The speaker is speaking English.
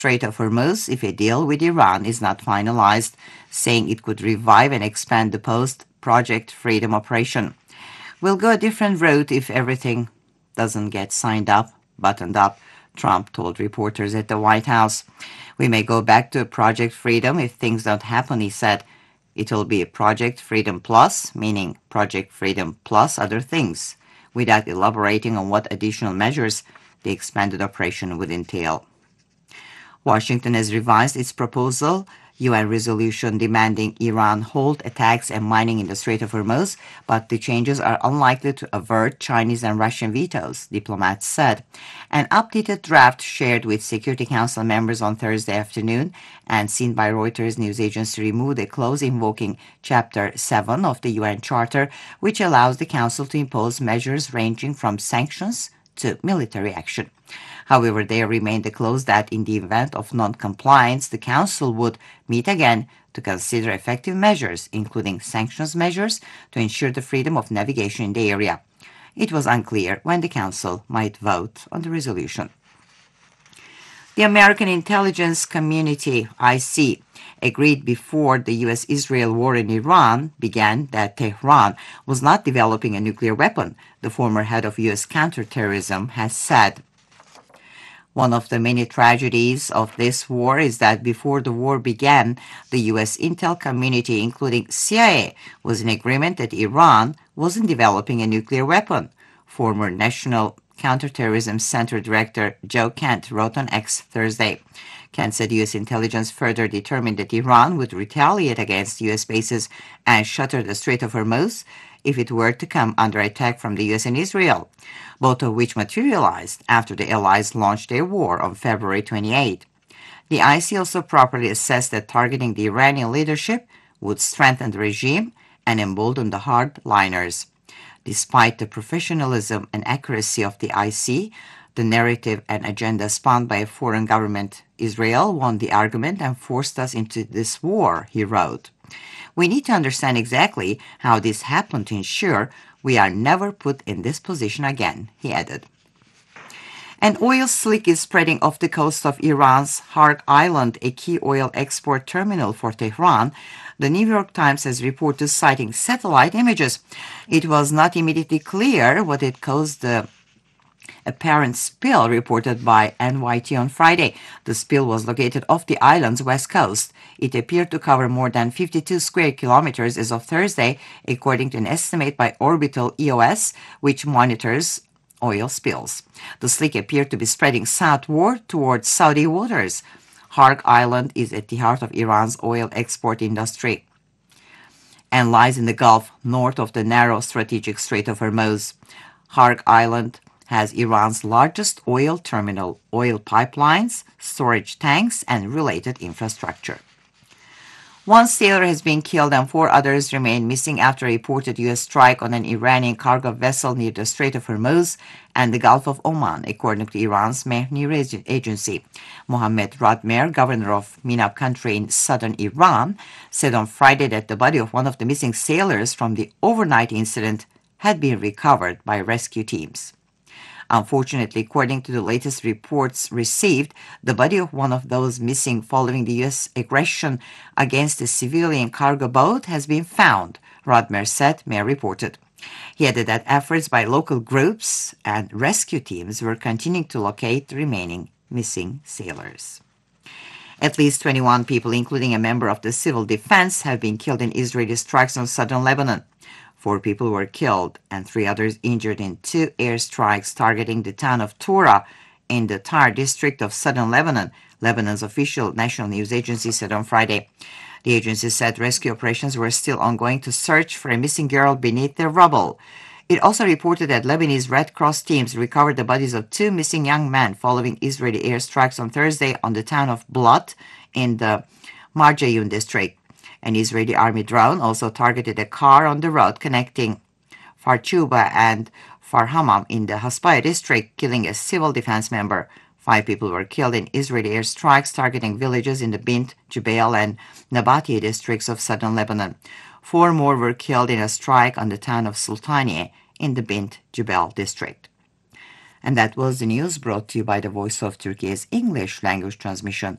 Strait of Hormuz if a deal with Iran is not finalized, saying it could revive and expand the post-Project Freedom operation. We'll go a different route if everything doesn't get buttoned up, Trump told reporters at the White House. We may go back to Project Freedom if things don't happen, he said. It'll be a Project Freedom Plus, meaning Project Freedom plus other things, without elaborating on what additional measures the expanded operation would entail. Washington has revised its proposal, UN resolution demanding Iran halt attacks and mining in the Strait of Hormuz, but the changes are unlikely to avert Chinese and Russian vetoes, diplomats said. An updated draft shared with Security Council members on Thursday afternoon and seen by Reuters news agency removed a clause invoking Chapter 7 of the UN Charter, which allows the Council to impose measures ranging from sanctions to military action. However, there remained a clause that in the event of non-compliance, the Council would meet again to consider effective measures, including sanctions measures, to ensure the freedom of navigation in the area. It was unclear when the Council might vote on the resolution. The American intelligence community, IC, agreed before the U.S.-Israel war in Iran began that Tehran was not developing a nuclear weapon, the former head of U.S. counterterrorism has said. One of the many tragedies of this war is that before the war began, the U.S. intel community, including CIA, was in agreement that Iran wasn't developing a nuclear weapon. Former National Counterterrorism Center Director Joe Kent wrote on X Thursday. Kent said U.S. intelligence further determined that Iran would retaliate against U.S. bases and shutter the Strait of Hormuz if it were to come under attack from the U.S. and Israel, both of which materialized after the allies launched their war on February 28. The IC also properly assessed that targeting the Iranian leadership would strengthen the regime and embolden the hardliners. Despite the professionalism and accuracy of the IC, the narrative and agenda spawned by a foreign government, Israel, won the argument and forced us into this war, he wrote. We need to understand exactly how this happened to ensure we are never put in this position again, he added. An oil slick is spreading off the coast of Iran's Harg Island, a key oil export terminal for Tehran, the New York Times has reported citing satellite images. It was not immediately clear what had caused the apparent spill reported by NYT on Friday. The spill was located off the island's west coast. It appeared to cover more than 52 square kilometers as of Thursday, according to an estimate by Orbital EOS, which monitors oil spills. The slick appeared to be spreading southward towards Saudi waters. Harg Island is at the heart of Iran's oil export industry and lies in the Gulf north of the narrow strategic Strait of Hormuz. Harg Island has Iran's largest oil terminal, oil pipelines, storage tanks, and related infrastructure. One sailor has been killed and 4 others remain missing after a reported U.S. strike on an Iranian cargo vessel near the Strait of Hormuz and the Gulf of Oman, according to Iran's Mehr agency. Mohammad Radmer, governor of Minab country in southern Iran, said on Friday that the body of one of the missing sailors from the overnight incident had been recovered by rescue teams. Unfortunately, according to the latest reports received, the body of one of those missing following the U.S. aggression against a civilian cargo boat has been found, Radmer said, Mehr reported. He added that efforts by local groups and rescue teams were continuing to locate the remaining missing sailors. At least 21 people, including a member of the civil defense, have been killed in Israeli strikes on southern Lebanon. 4 people were killed and 3 others injured in 2 airstrikes targeting the town of Tora in the Tyre district of southern Lebanon, Lebanon's official national news agency said on Friday. The agency said rescue operations were still ongoing to search for a missing girl beneath the rubble. It also reported that Lebanese Red Cross teams recovered the bodies of 2 missing young men following Israeli airstrikes on Thursday on the town of Blat in the Marjayun district. An Israeli army drone also targeted a car on the road connecting Farchuba and Farhamam in the Haspaya district, killing a civil defense member. 5 people were killed in Israeli airstrikes targeting villages in the Bint, Jubail, and Nabatieh districts of southern Lebanon. 4 more were killed in a strike on the town of Sultanieh in the Bint, Jubail district. And that was the news brought to you by the Voice of Turkey's English language transmission.